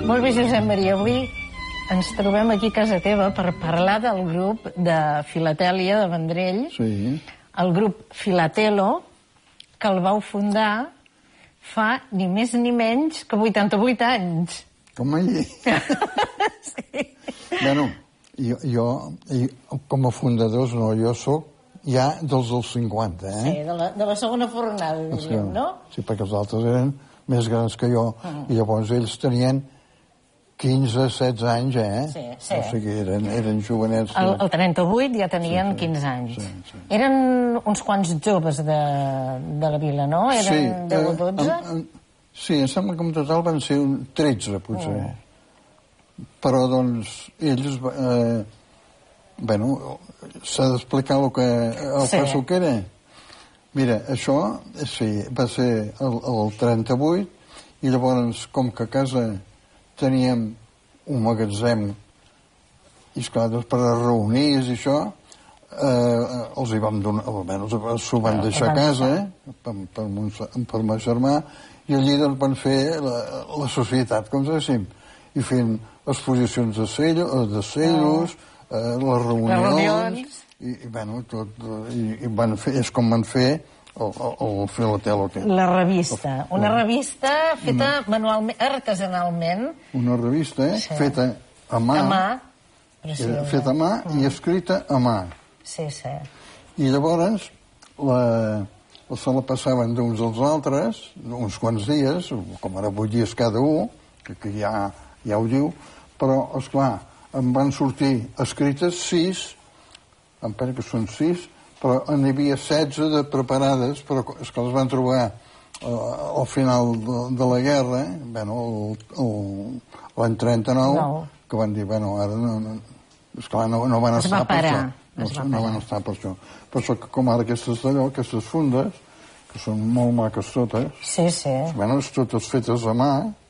Molt bé, Josep Maria. Avui ens trobem aquí a casa teva per parlar del grup de Filatèlia de Vendrell. Sí. El grup Filatelo, que el vau fundar fa ni més ni menys que 88 anys. Com allí. Sí. Bueno, jo com a fundadors, no, jo sóc ja dels 50, eh? Sí, de la segona fornada, diríem, no? Sí, perquè els altres eren més grans que jo, i llavors ells tenien 15, 16 anys, eh? Sí, sí. O sigui, eren jovenets. El 38 ja tenien 15 anys. Sí. Eren uns quants joves de la vila, no? Eren 10 o 12? Sí, em sembla que en total van ser 13, potser. Però, doncs, ells... bueno, s'ha d'explicar el passo que era. Mira, això, sí, va ser el 38, i llavors, com que a casa teníem un magatzem, i esclar, per a reunir i això, els hi vam donar, almenys s'ho van deixar a casa, per ma germà, i allí doncs van fer la societat, com dèiem, i fent exposicions de cellos, les reunions, i bueno, tot, i van fer, és com van fer el Filatelo. La revista. Una revista feta manualment, artesanalment. Una revista feta a mà. A mà. Feta a mà i escrita a mà. Sí, sí. I llavors se la passaven d'uns als altres, uns quants dies, com ara 8 dies cada un, que ja ho diu, però, esclar, em van sortir escrites 6, em penso que són 6, però n'hi havia 16 de preparades, però és que les van trobar al final de la guerra, l'any 39, que van dir, bueno, ara esclar, no van estar per això. No van estar per això. Per això que com ara aquestes d'allò, aquestes fundes, que són molt maques totes, bueno, totes fetes a mà,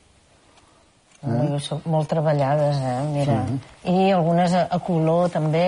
molt treballades, mira. I algunes a color també,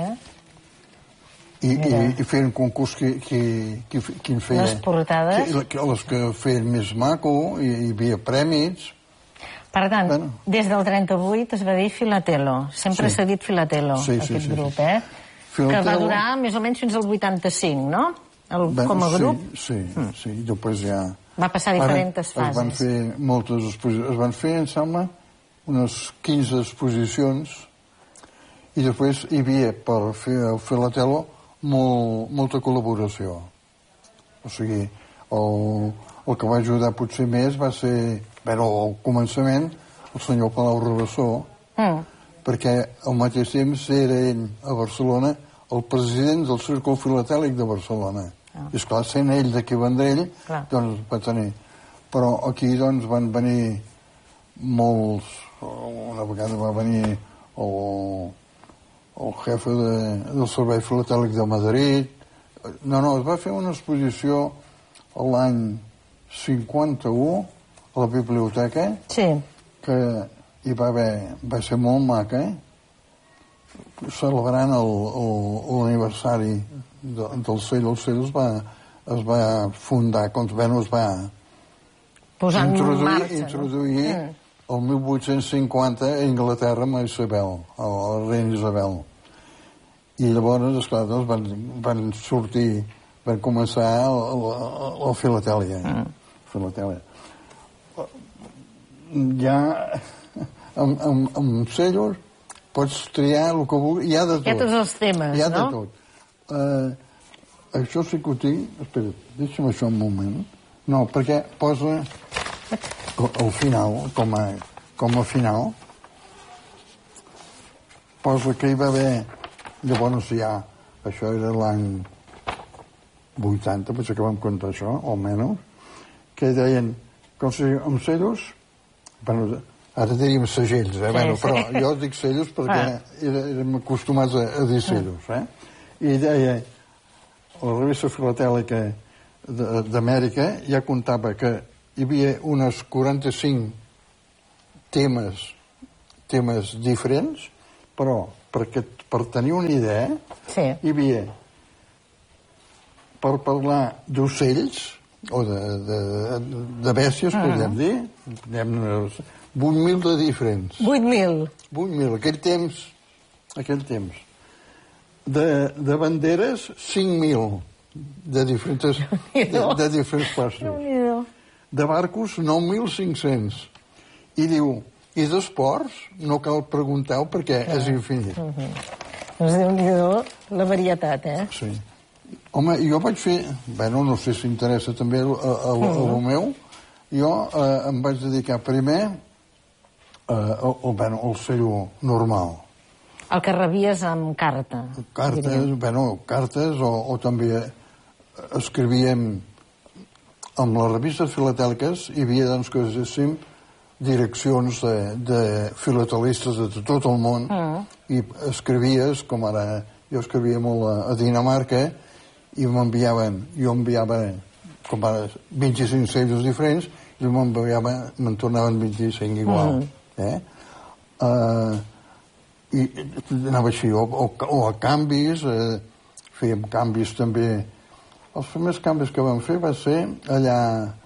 I feien concurs quin feia... Les portades? Les que feien més maco, i hi havia prèmits. Per tant, des del 38 es va dir Filatelo. Sempre s'ha dit Filatelo, aquest grup, que va durar més o menys fins al 85, no? Com a grup. Sí, després ja... Va passar diferents fases. Es van fer moltes exposicions. Es van fer, em sembla, unes 15 exposicions, i després hi havia, per fer el Filatelo, molta col·laboració. O sigui, el que va ajudar potser més va ser, al començament, el senyor Palau Rabassó, perquè al mateix temps era ell a Barcelona el president del Círcul Filatèlic de Barcelona. I esclar, sent ell d'aquí Vendrell, doncs va tenir. Però aquí doncs van venir molts... Una vegada va venir el jefe del Servei Filatèlic de Madrid. No, es va fer una exposició l'any 51 a la biblioteca, que hi va ser molt maca, celebrant l'aniversari del cell. El cell es va fundar, es va introduir el 1850 a Anglaterra amb Isabel, la reina Isabel. I llavors, esclar, van sortir, van començar la filatèlia. Ja, amb cellos, pots triar el que vulguis, hi ha de tot. Hi ha tots els temes, no? Hi ha de tot. Això sí que ho tinc... Espera, deixa'm això un moment. No, perquè posa al final, com a final, posa que hi va haver... Llavors ja, això era l'any 80, potser que vam contar això, o menys, que deien, com si amb cellos, bueno, ara diríem segells, però jo dic cellos perquè érem acostumats a dir cellos, I deia, la revista filatèlica d'Amèrica ja contava que hi havia unes 45 temes diferents, però per tenir una idea, hi havia, per parlar d'ocells, o de bèsties, podríem dir, 8.000 de diferents. 8.000? 8.000, aquell temps. De banderes, 5.000 de diferents passos. De barcos, 9.500. I diu, i d'esports, no cal preguntar-ho perquè és infinit. Doncs Déu-n'hi-do la varietat, Sí. Home, jo vaig fer... Bueno, no sé si interessa també el meu. Jo em vaig dedicar primer al cello normal. El que rebies amb carta. Cartes o també escrivíem amb les revistes filatèliques, hi havia, doncs, que diguéssim, direccions de filatelistes de tot el món i escrivies, com ara jo escrivia molt a Dinamarca i jo enviava com ara 25 cellos diferents i me'n tornaven 25 igual. I anava així, o a canvis, fèiem canvis també. Els primers canvis que vam fer va ser allà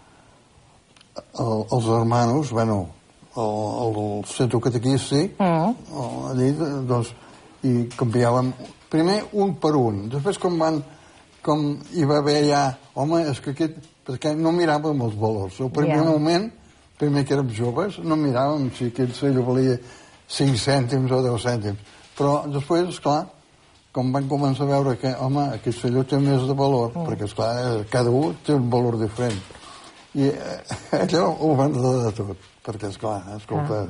els hermanos, el centre catequístic, allí, doncs, i canviàvem primer un per un. Després, com hi va haver ja, home, és que perquè no miràvem els valors. Al primer moment, primer que érem joves, no miràvem si aquell cello valia 5 cèntims o 10 cèntims. Però després, esclar, com van començar a veure que, home, aquest cello té més de valor, perquè, esclar, cada un té un valor diferent. I allò ho van redar de tot, perquè, esclar, escolta...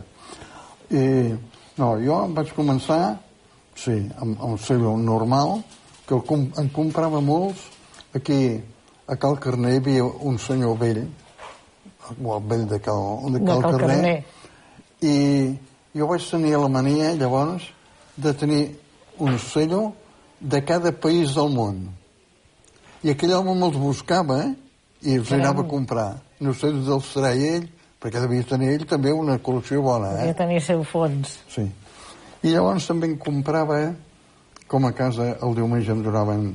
Jo vaig començar, sí, amb un cello normal, que en comprava molts. Aquí, a Cal Carner, hi havia un senyor vell, el vell de Cal Carner, i jo vaig tenir la mania, llavors, de tenir un cello de cada país del món. I aquell home me'ls buscava i els anava a comprar. No sé d'on els treia ell, perquè devia tenir ell també una col·lecció bona. Devia tenir seu fons. Sí. I llavors també en comprava, com a casa el diumenge em donaven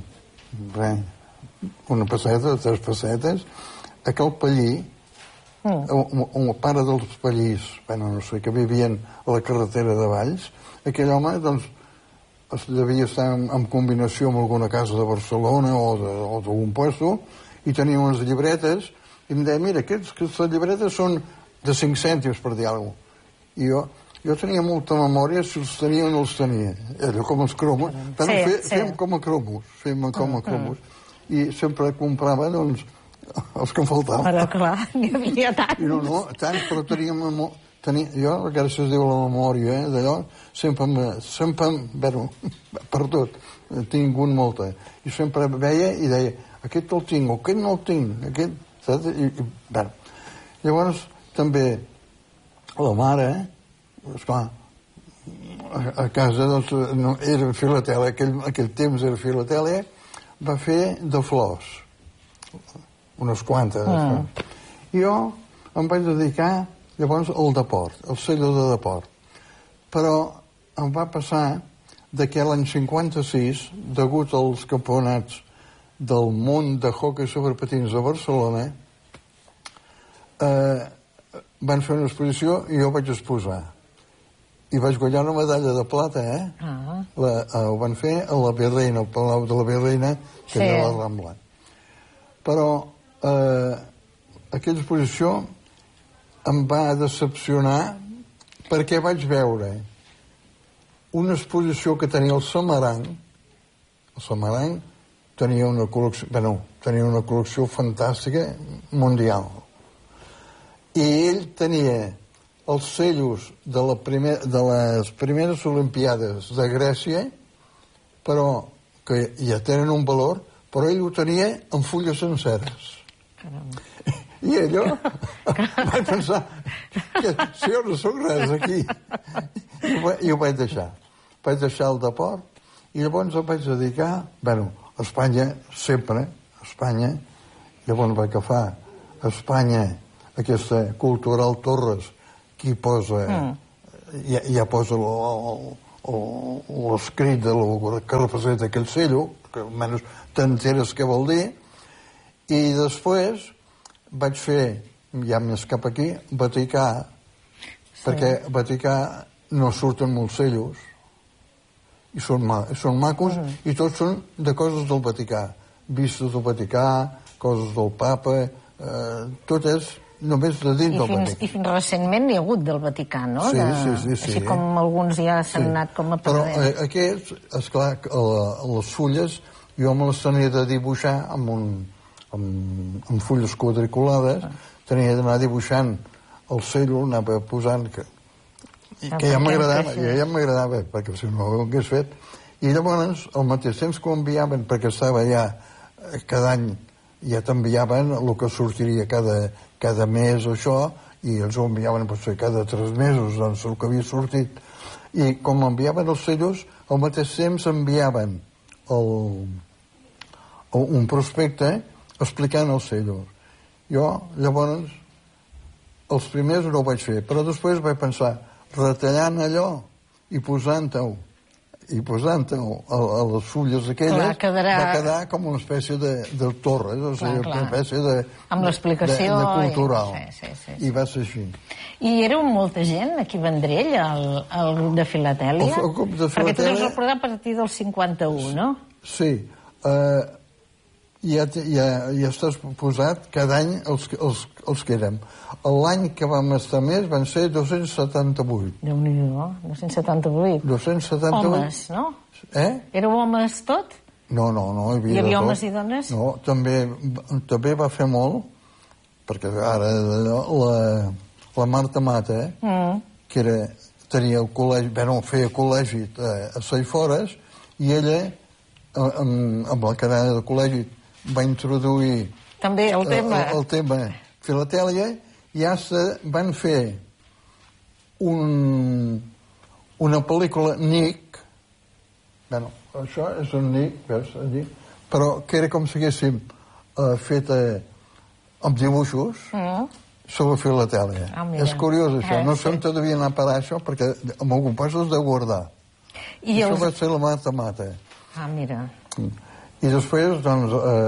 una pesseta, 3 pessetes, aquell pallí, el pare dels pallís, no sé, que vivien a la carretera de Valls, aquell home, doncs, devia estar en combinació amb alguna casa de Barcelona o d'algun puesto, i tenia unes llibretes, i em deia, mira, aquestes llibretes són de 5 cèntims, per dir alguna cosa. I jo tenia molta memòria si els tenia o no els tenia. Allò com els cromos. Fèiem com a cromos. I sempre comprava, doncs, els que em faltaven. Però, clar, n'hi havia tants. No, tants, però teníem... Jo, gràcies a Déu, la memòria, d'allò, sempre, per tot, he tingut molta. I sempre veia i deia, aquest el tinc, o aquest no el tinc, aquest... Llavors, també, la mare, esclar, a casa, doncs, era filatèlia, aquell temps era filatèlia, va fer de flors, unes quantes. I jo em vaig dedicar llavors al deport, el cello de deport. Però em va passar que l'any 56, degut als campionats del món de hoquei sobre patins a Barcelona, van fer una exposició i jo vaig exposar. I vaig guanyar una medalla de plata, ho van fer a la Virreina, al Palau de la Virreina, que era la Rambla. Però aquella exposició em va decepcionar perquè vaig veure una exposició que tenia el Samaranc. El Samaranc tenia una col·lecció fantàstica mundial. I ell tenia els cellos de les primeres Olimpiades de Grècia, però que ja tenen un valor, però ell ho tenia en fulles senceres. Caramba. I allò vaig pensar que si jo no soc res aquí. I ho vaig deixar. Vaig deixar el deport i llavors em vaig dedicar, a Espanya, sempre, a Espanya. Llavors vaig agafar a Espanya aquesta Cultural Torres, qui posa, ja posa l'escrit que representa aquell cello, que almenys t'enteres què vol dir, i després vaig fer, ja més cap aquí, Vaticà, perquè a Vaticà no surten molts cellos, i són macos, i tots són de coses del Vaticà. Vistes del Vaticà, coses del papa, tot és només de dins del Vaticà. I fins recentment n'hi ha hagut del Vaticà, no? Sí. Així com alguns ja s'han anat com a perdent. Però aquests, esclar, les fulles, jo me les tenia de dibuixar amb fulles quadriculades, tenia d'anar dibuixant el cello, anava posant... que ja m'agradava, perquè si no ho hagués fet. I llavors, al mateix temps que ho enviaven, perquè estava ja, cada any, ja t'enviaven el que sortiria cada mes o això, i els ho enviaven potser cada 3 mesos, doncs el que havia sortit. I com enviaven els cellos, al mateix temps enviaven un prospecte explicant els cellos. Jo, llavors, els primers no ho vaig fer, però després vaig pensar, retallant allò i posant-ho a les fulles aquelles, va quedar com una espècie de torres, o sigui, una espècie de... Amb l'explicació... de cultural. I va ser així. I éreu molta gent aquí a Vendrell, al grup de Filatèlia? El grup de Filatèlia... Perquè tu deus recordar a partir del 51, no? Sí. Ja estàs posat cada any els que érem. L'any que vam estar més van ser 278. Déu-n'hi-do, 278. 278. Homes, no? Éreu homes tot? No, hi havia homes i dones? No, també va fer molt, perquè ara la Marta Mata, que tenia el col·legi, feia col·legi a Saifores, i ella, amb la cadena de col·legi, va introduir també el tema Filatèlia, i ja van fer una pel·lícula Nick, això és un Nick, veus, allí, però que era com si haguéssim feta amb dibuixos sobre Filatèlia. És curiós això, no sé on devia anar a parar això, perquè en algun pas has de guardar. Això va ser la Mata. Mira. I després, doncs,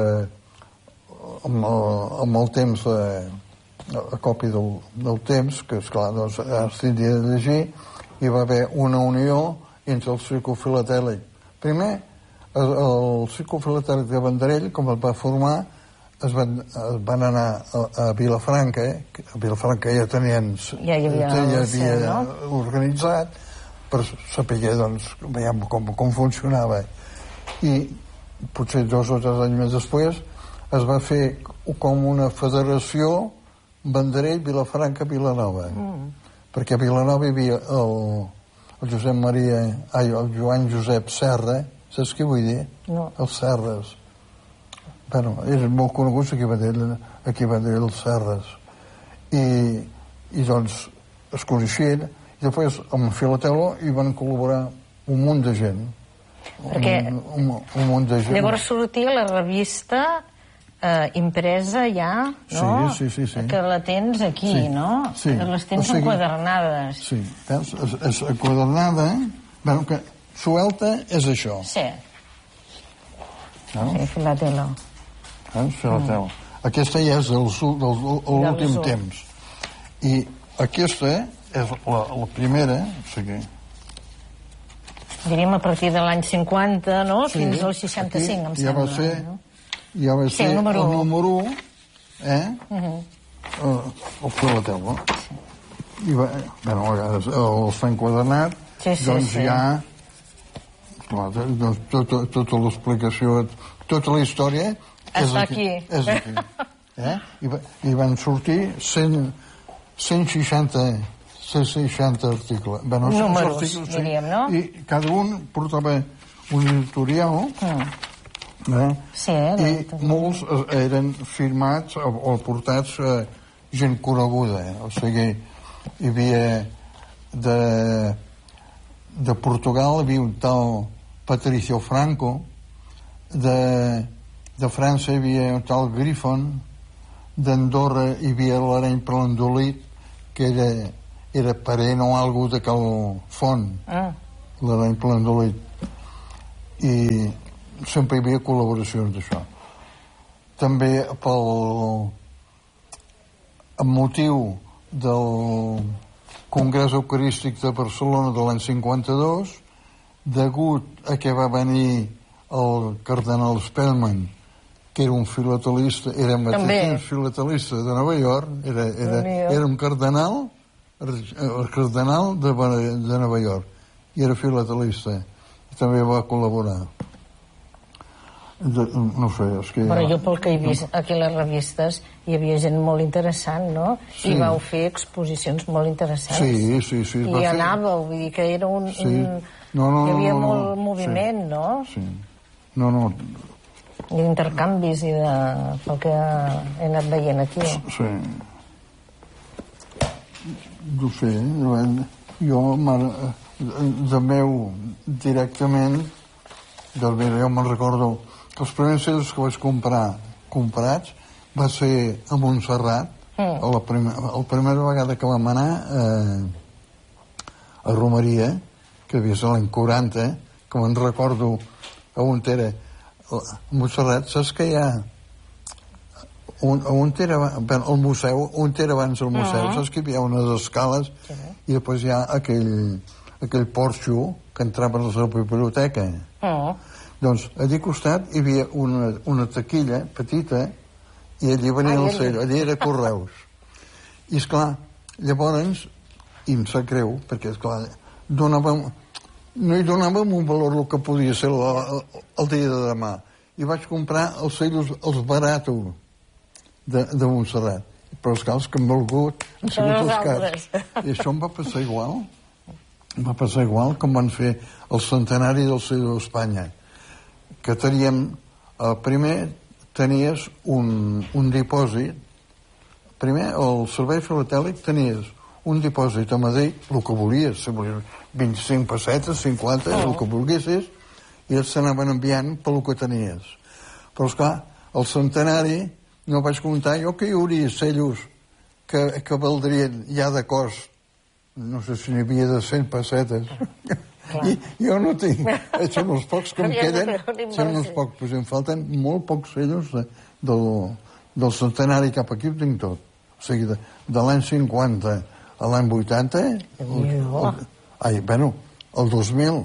amb el temps, a còpia del temps, que esclar, doncs, es tindria de llegir, hi va haver una unió entre el Círcul Filatèlic. Primer, el Círcul Filatèlic de Vendrell, com es va formar, es van anar a Vilafranca, a Vilafranca ja tenien... Ja hi havia organitzat, per saber, doncs, veiem com funcionava. I potser 2 o 3 anys més després es va fer com una federació Vendrell-Vilafranca-Vilanova, perquè a Vilanova hi havia el Joan Josep Serra, saps què vull dir? No. Els Serres. Eren molt coneguts aquí a Vendrell els Serres, i doncs es coneixien, i després amb Filatèlia hi van col·laborar un munt de gent. Perquè llavors sortia la revista impresa ja, no? Sí. Que la tens aquí, no? Sí. Les tens enquadernades. Sí, és enquadernada, que suelta és això. Sí, Filatèlia. Aquesta ja és l'últim temps. I aquesta és la primera, o sigui... Diríem a partir de l'any 50, no? Fins al 65, em sembla. Ja va ser el número 1, el Filatèlia. I, a vegades està enquadernat, doncs ja... Tota l'explicació, tota la història... Està aquí. És aquí. I van sortir 160 articles. Números, diríem, no? I cada un portava un editorial, i molts eren firmats o portats gent coneguda. O sigui, hi havia de Portugal, hi havia un tal Patricio Franco, de França hi havia un tal Griffon, d'Andorra hi havia l'Areny Plandolit, que era parent o algú de Cal Font, l'Areny Plandolit, i sempre hi havia col·laboracions d'això. També amb motiu del Congrés Eucarístic de Barcelona de l'any 52, degut a que va venir el cardenal Spellman, que era un filatelista, era mateix filatelista de Nova York, era un cardenal, el cardenal de Nova York, i era filatelista, i també va col·laborar. No sé, és que... Però jo pel que he vist aquí a les revistes hi havia gent molt interessant, no? I vau fer exposicions molt interessants. Sí. I anàveu, vull dir que era un... Hi havia molt moviment, no? Sí. No. I d'intercanvis i de... pel que he anat veient aquí. Sí. No sé, jo de meu directament, doncs mira, jo me'n recordo que els primers cells que vaig comprats va ser a Montserrat, la primera vegada que vam anar a Romeria, que havia estat l'any 40, que me'n recordo on era a Montserrat. Saps que hi ha on era el museu, on era abans el museu, saps que hi havia unes escales i després hi ha aquell porxo que entrava a la biblioteca. Doncs allà al costat hi havia una taquilla petita i allí venia el sello, allí era Correus. I esclar, llavors, i em sap greu, perquè esclar, no hi donàvem un valor el que podia ser el dia de demà. I vaig comprar els sellos, els baratos de Montserrat. Però esclar, els que han valgut han sigut els cars. I això em va passar igual. Em va passar igual com van fer el centenari del sello d'Espanya, que teníem, primer tenies un dipòsit, primer al servei filatèlic tenies un dipòsit a Madrid, el que volies, 25 pessetes, 50, el que volguessis, i ells s'anaven enviant pel que tenies. Però esclar, el centenari no vaig comptar jo que hi hauria cellos que valdrien ja de cost, no sé si n'hi havia de 100 pessetes. I jo no tinc, són els pocs que em queden, són els pocs, però em falten molt pocs cellos del centenari cap aquí, ho tinc tot. O sigui, de l'any 50 a l'any 80, el 2000,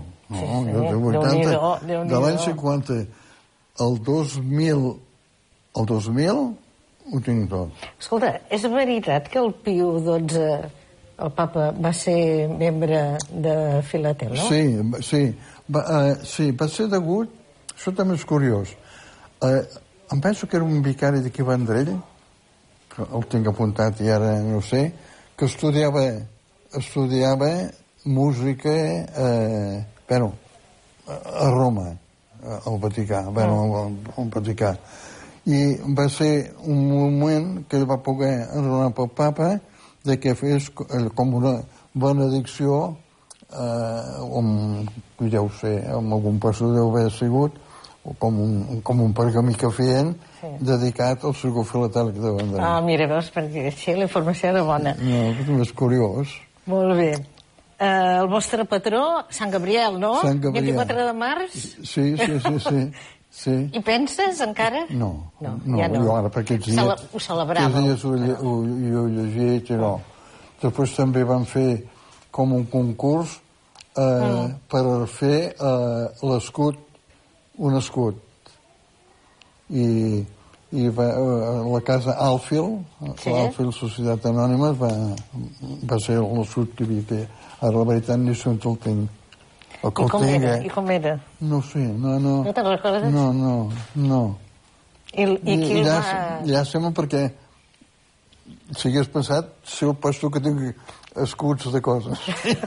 de l'any 50 al 2000, ho tinc tot. Escolta, és veritat que el Piu XII, el papa, va ser membre de Filatelo? Sí, va ser degut, això també és curiós, em penso que era un vicari d'aquí Vendrell, que el tinc apuntat i ara no sé, que estudiava música a Roma, al Vaticà, al Vaticà. I va ser un moment que ell va poder enrolar pel papa de que fes com una benedicció, com deu ser, amb algun pastor deu haver sigut, o com un pergamí que feien, dedicat al segon filatèlic de Vendrell. Mira, veus, perquè així la informació era bona. No, és curiós. Molt bé. El vostre patró, Sant Gabriel, no? Sant Gabriel. 24 de març? Sí. I penses encara? No, ja no. Jo ara per aquests dies... Ho celebràveu? Aquests dies ho he llegit i no. Després també van fer com un concurs per fer l'escut, un escut. I la casa Alfield, l'Alfield Societat Anònima, va ser l'escut que hi havia, que ara la veritat ni sé on el tinc. I com era? No sé, no. No te'n recordes? No. I qui el va... Llàstima perquè si hagués pensat, si el pastor que tingui escuts de coses.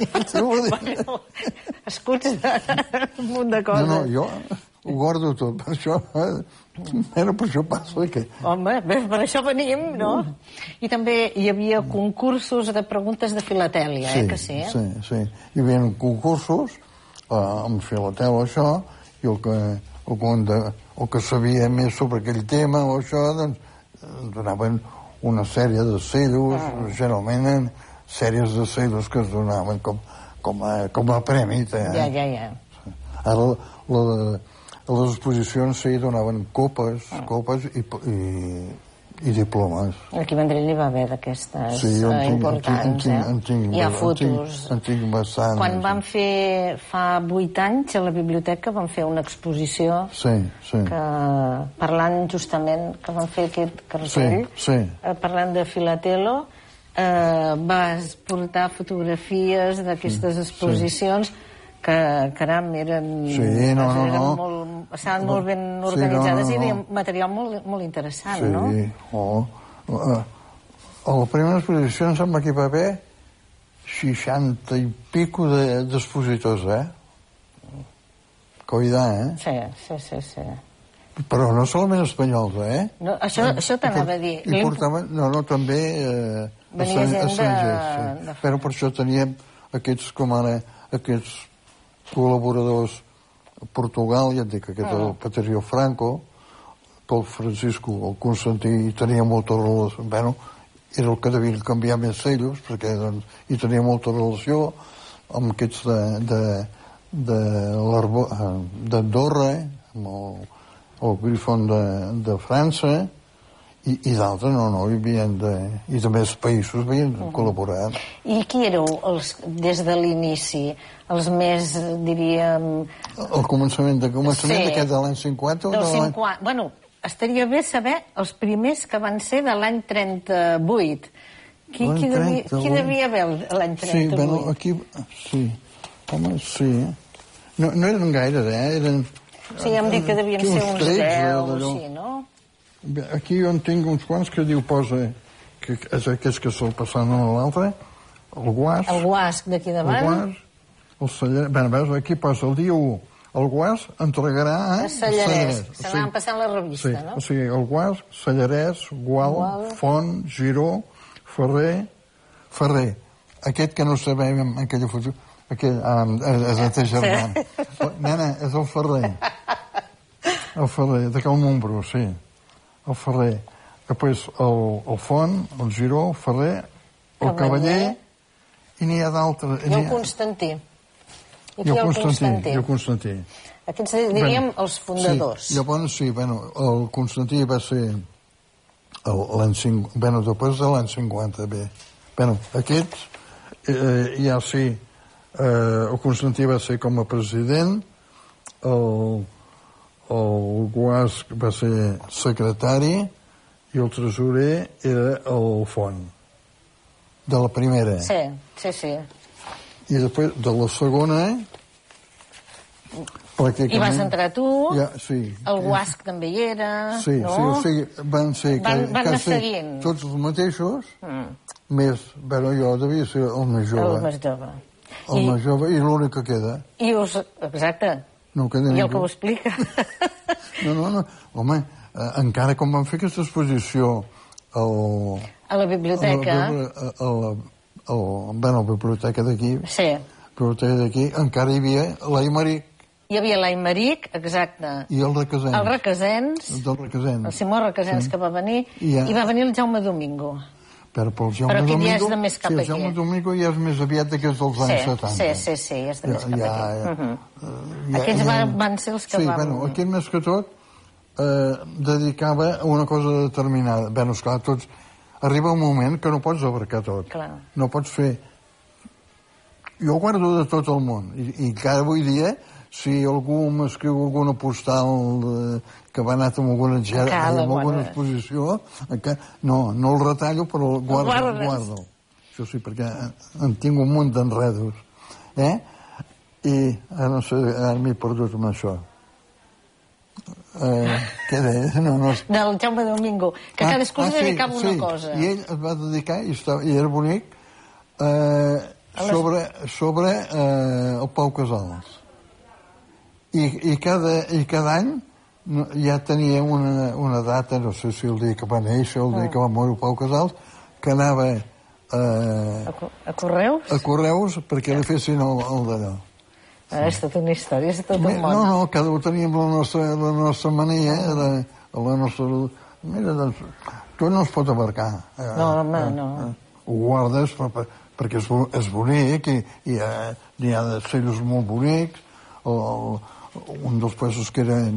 Escuts d'un munt de coses. No, jo ho guardo tot, per això... per això passa que... Home, per això venim, no? I també hi havia concursos de preguntes de filatèlia, que sí? Sí. Hi havia concursos amb filatèlia, això, i el que sabia més sobre aquell tema o això, doncs, donaven una sèrie de cellos, generalment sèries de cellos que es donaven com a premi. Ja. Ara, a les exposicions sí donaven copes i diplomes. Aquí a Vendrell hi va haver d'aquestes importants, Hi ha fotos. En tinc bastant. Quan vam fer, fa 8 anys, a la biblioteca vam fer una exposició parlant justament, que vam fer aquest cartell, parlant de Filatelo. Vas portar fotografies d'aquestes exposicions que, caram, estaven molt ben organitzades i hi havia material molt interessant, no? Sí, a la primera exposició em sembla que hi va haver 60 i pico d'expositors, Cuidar, Sí. Però no solament espanyols, No, això t'anava a dir. I portaven, també estrangers, però per això teníem aquests, com ara, aquests col·laboradors a Portugal, ja et dic, aquest el Patricio Franco, pel Francisco, el Constantí, tenia molta relació, era el que devien canviar més ells, perquè hi tenia molta relació amb aquests d'Andorra, amb el Griffon de França, i d'altres hi havien i de més països havien col·laborat. I qui éreu des de l'inici? Els més, diríem... El començament d'aquest de l'any 50 o de l'any... Bueno, estaria bé saber els primers que van ser de l'any 38. Qui devia haver l'any 38? Sí, home, sí. No eren gaires, eren... Sí, ja em dic que devien ser uns 10 o així, no? Aquí jo en tinc uns quants que posa, que és aquests que sol passar l'un a l'altre, el Guasc... El Guasc d'aquí davant. El Sallarès... Veus, aquí posa el dia 1. El Guasc entregarà a Sallarès. Se n'anaven passant la revista, no? O sigui, el Guasc, Sallarès, Gual, Font, Giró, Ferrer. Aquest que no sabem en aquella foto... és el teu germà. Nena, és el Ferrer. El Ferrer, de Cal Montbrú, sí. El Ferrer. Després el Font, el Giró, el Ferrer, el Cavaller, i n'hi ha d'altres. I el Constantí. I el Constantí. Aquests diríem els fundadors. Sí, el Constantí va ser després de l'any 50, bé. Aquests, ja sí, el Constantí va ser com a president, el Guasc va ser secretari i el tresorer era el Font, de la primera. Sí. I després, de la segona, hi vas entrar tu, sí. El Guasc també hi era, no? Sí, van ser seguint. Tots els mateixos, més, jo devia ser el més jove. El més jove i l'únic que queda. Exacte. No queda ningú. I el que ho explica. No. Home, encara com van fer aquesta exposició a la biblioteca. A la biblioteca d'aquí. Sí. Biblioteca d'aquí, encara hi havia l'Aimeric. Hi havia l'Aimeric, exacte. I el Requesens. El Requesens. El Simó Requesens, que va venir. I va venir el Jaume Domingo. Però aquí ja és de més cap aquí. El Jaume Domingo ja és més aviat d'aquests dels anys 70. Sí, ja és de més cap aquí. Aquests van ser els que van... Aquest més que tot dedicava a una cosa determinada. Esclar, tots... Arriba un moment que no pots abarcar tot. No pots fer... Jo guardo de tot el món. I cada avui dia, si algú m'escriu alguna postal que va anar amb alguna exposició, no el retallo, però el guardo. Això sí, perquè en tinc un munt d'enredos. I no sé, ara m'he perdut amb això. Què deia? Del Jaume Domingo, que cadascú es dedicava una cosa. I ell es va dedicar, i era bonic, sobre el Pau Casals. I cada any ja tenia una data, no sé si el dia que va néixer o el dia que va morir Pau Casals, que anava a Correus? A Correus perquè li fessin el d'allò. És tota una història, és tot un món. No, cada un teníem la nostra mania, la nostra... Mira, doncs, tot no es pot abarcar. No, home, no. Ho guardes perquè és bonic i n'hi ha de sellos molt bonics. Un dels països que era